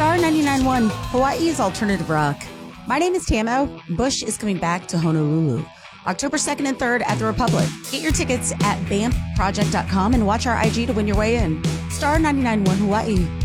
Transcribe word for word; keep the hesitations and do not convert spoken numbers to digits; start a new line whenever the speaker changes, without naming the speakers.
Star ninety-nine point one, Hawaii's alternative rock. My name is Tamo. Bush is coming back to Honolulu October second and third at the Republic. Get your tickets at bamp project dot com and watch our I G to win your way in. Star ninety-nine point one Hawaii.